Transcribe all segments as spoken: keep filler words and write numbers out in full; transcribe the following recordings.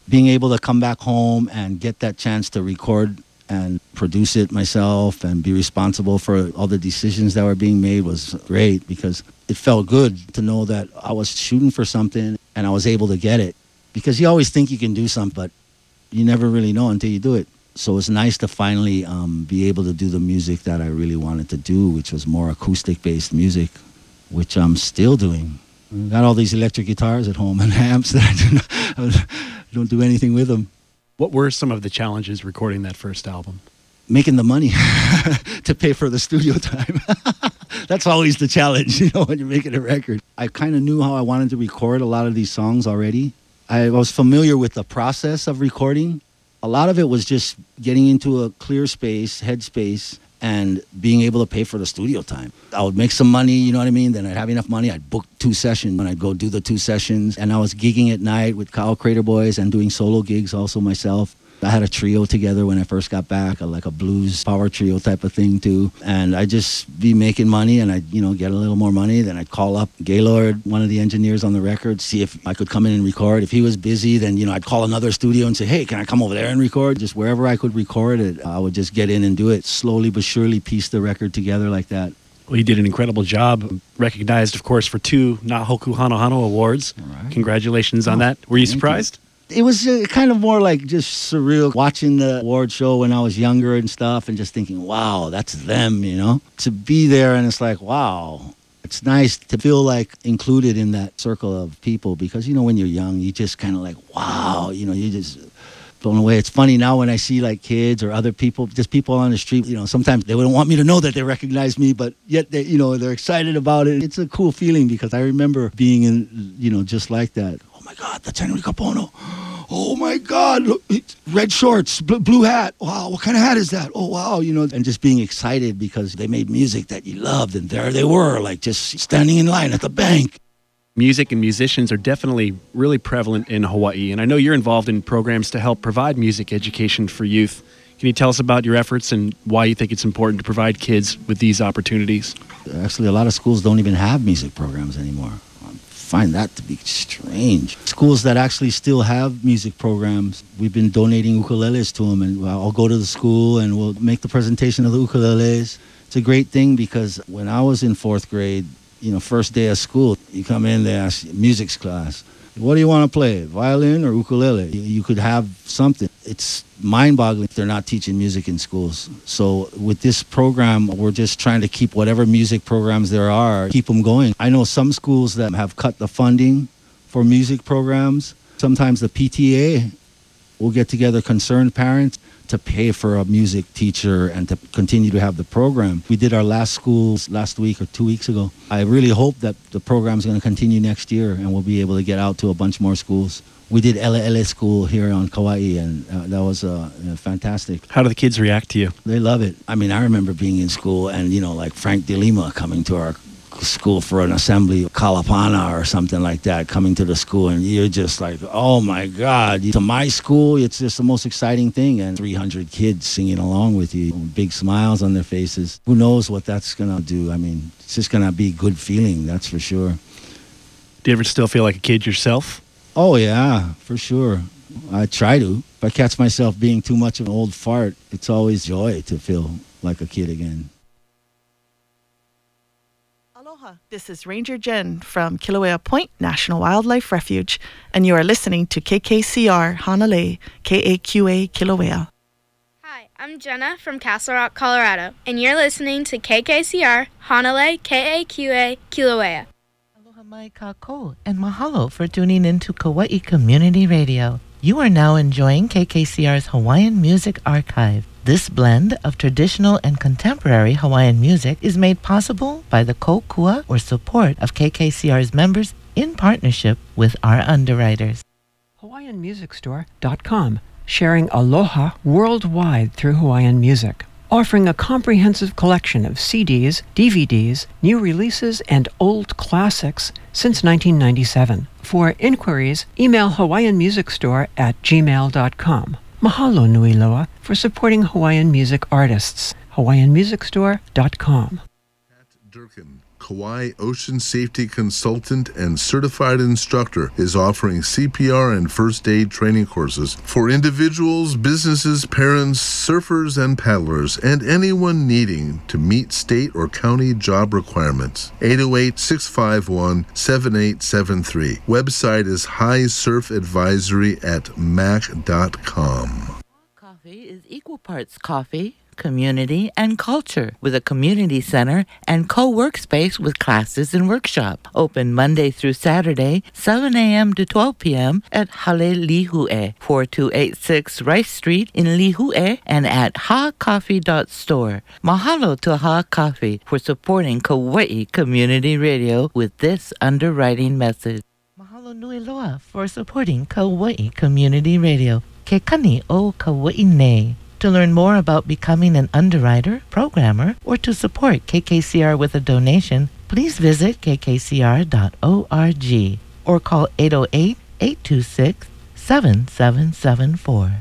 being able to come back home and get that chance to record and produce it myself and be responsible for all the decisions that were being made was great, because it felt good to know that I was shooting for something and I was able to get it. Because you always think you can do something, but you never really know until you do it. So it's nice to finally um, be able to do the music that I really wanted to do, which was more acoustic-based music, which I'm still doing. I got all these electric guitars at home and amps that I do not, I don't do anything with them. What were some of the challenges recording that first album? Making the money to pay for the studio time. That's always the challenge, you know, when you're making a record. I kind of knew how I wanted to record a lot of these songs already. I was familiar with the process of recording. A lot of it was just getting into a clear space, headspace, and being able to pay for the studio time. I would make some money, you know what I mean? Then I'd have enough money, I'd book two sessions, and I'd go do the two sessions. And I was gigging at night with Kyle Crater Boys and doing solo gigs also myself. I had a trio together when I first got back, like a blues power trio type of thing too. And I'd just be making money, and I'd, you know, get a little more money. Then I'd call up Gaylord, one of the engineers on the record, see if I could come in and record. If he was busy, then, you know, I'd call another studio and say, hey, can I come over there and record? Just wherever I could record it, I would just get in and do it. Slowly but surely piece the record together like that. Well, you did an incredible job. Recognized, of course, for two Nahoku Hano Hano awards. Right. Congratulations on oh, that. Were you surprised? You. It was uh, kind of more like just surreal watching the award show when I was younger and stuff and just thinking, wow, that's them, you know? To be there and it's like, wow. It's nice to feel like included in that circle of people because, you know, when you're young, you just kind of like, wow, you know, you just blown away. It's funny now when I see like kids or other people, just people on the street, you know, sometimes they wouldn't want me to know that they recognize me, but yet they, you know, they're excited about it. It's a cool feeling because I remember being in, you know, just like that. Oh my God, that's Henry Kapono. Oh my God, look, red shorts, blue, blue hat. Wow, what kind of hat is that? Oh wow, you know, and just being excited because they made music that you loved, and there they were, like just standing in line at the bank. Music and musicians are definitely really prevalent in Hawaii, and I know you're involved in programs to help provide music education for youth. Can you tell us about your efforts and why you think it's important to provide kids with these opportunities? Actually, a lot of schools don't even have music programs anymore. I find that to be strange. Schools that actually still have music programs, we've been donating ukuleles to them, and I'll go to the school and we'll make the presentation of the ukuleles. It's a great thing because when I was in fourth grade, you know, first day of school, you come in, they ask you, music's class. What do you want to play, violin or ukulele? You could have something. It's mind-boggling if they're not teaching music in schools. So with this program, we're just trying to keep whatever music programs there are, keep them going. I know some schools that have cut the funding for music programs. Sometimes the P T A will get together concerned parents to pay for a music teacher and to continue to have the program. We did our last school last week or two weeks ago. I really hope that the program is going to continue next year and we'll be able to get out to a bunch more schools. We did Ele Ele School here on Kauai, and uh, that was uh, fantastic. How do the kids react to you? They love it. I mean, I remember being in school and, you know, like Frank De Lima coming to our school for an assembly, Kalapana or something like that, coming to the school, and you're just like, oh my God. To my school, it's just the most exciting thing, and three hundred kids singing along with you, big smiles on their faces. Who knows what that's going to do? I mean, it's just going to be a good feeling, that's for sure. Do you ever still feel like a kid yourself? Oh yeah, for sure. I try to. If I catch myself being too much of an old fart, it's always joy to feel like a kid again. This is Ranger Jen from Kilauea Point National Wildlife Refuge, and you are listening to K K C R Hanalei, K A Q A Kilauea. Hi, I'm Jenna from Castle Rock, Colorado, and you're listening to K K C R Hanalei, K A Q A Kilauea. Aloha mai kākou, and mahalo for tuning into Kauai Community Radio. You are now enjoying K K C R's Hawaiian Music Archive. This blend of traditional and contemporary Hawaiian music is made possible by the kokua or support of K K C R's members in partnership with our underwriters. Hawaiian Music Store dot com, sharing aloha worldwide through Hawaiian music. Offering a comprehensive collection of C Ds, D V Ds, new releases, and old classics since nineteen ninety-seven. For inquiries, email Hawaiian Music Store at gmail dot com. Mahalo nui loa for supporting Hawaiian music artists. Hawaiian Music Store dot com. Pat Durkin, Kauai ocean safety consultant and certified instructor, is offering C P R and first aid training courses for individuals, businesses, parents, surfers, and paddlers, and anyone needing to meet state or county job requirements. eight oh eight, six five one, seven eight seven three. Website is high surf advisory at mac dot com. Coffee is equal parts coffee, community, and culture, with a community center and co-workspace with classes and workshop. Open Monday through Saturday, seven a.m. to twelve p.m. at Hale Lihue, forty-two eighty-six Rice Street in Lihue, and at ha coffee dot store. Mahalo to Ha Coffee for supporting Kauai Community Radio with this underwriting message. Mahalo nui loa for supporting Kauai Community Radio. Ke kani o Kauai nei. To learn more about becoming an underwriter, programmer, or to support K K C R with a donation, please visit k k c r dot org or call eight oh eight, eight two six, seven seven seven four.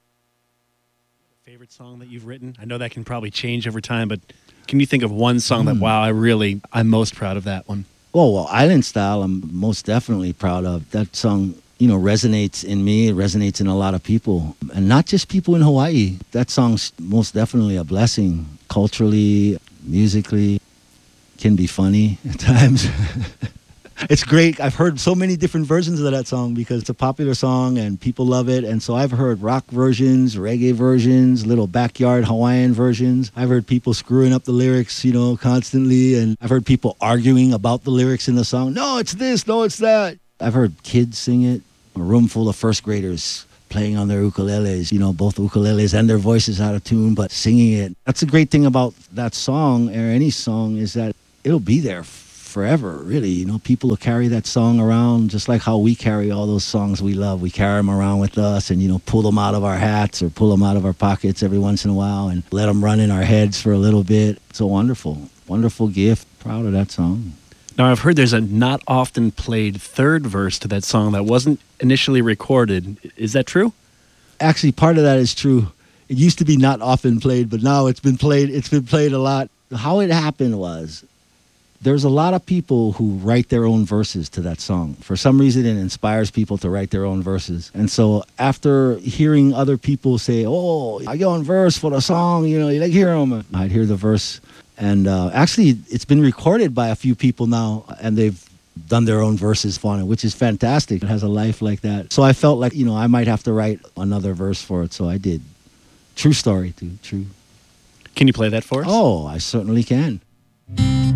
Favorite song that you've written? I know that can probably change over time, but can you think of one song that, Mm. wow, I really, I'm most proud of that one? Oh, well, Island Style, I'm most definitely proud of. That song, you know, resonates in me. It resonates in a lot of people. And not just people in Hawaii. That song's most definitely a blessing. Culturally, musically, can be funny at times. It's great. I've heard so many different versions of that song because it's a popular song and people love it. And so I've heard rock versions, reggae versions, little backyard Hawaiian versions. I've heard people screwing up the lyrics, you know, constantly. And I've heard people arguing about the lyrics in the song. No, it's this. No, it's that. I've heard kids sing it. A room full of first graders playing on their ukuleles, you know, both ukuleles and their voices out of tune, but singing it. That's the great thing about that song, or any song, is that it'll be there forever, really. You know, people will carry that song around just like how we carry all those songs we love. We carry them around with us and, you know, pull them out of our hats or pull them out of our pockets every once in a while and let them run in our heads for a little bit. It's a wonderful, wonderful gift. Proud of that song. Now, I've heard there's a not often played third verse to that song that wasn't initially recorded. Is that true? Actually, part of that is true. It used to be not often played, but now it's been played. It's been played a lot. How it happened was there's a lot of people who write their own verses to that song. For some reason, it inspires people to write their own verses. And so after hearing other people say, oh, I got one verse for the song, you know, you like hear them, I'd hear the verse. And uh, actually, it's been recorded by a few people now, and they've done their own verses for it, which is fantastic. It has a life like that. So I felt like, you know, I might have to write another verse for it, so I did. True story, too. True. Can you play that for us? Oh, I certainly can.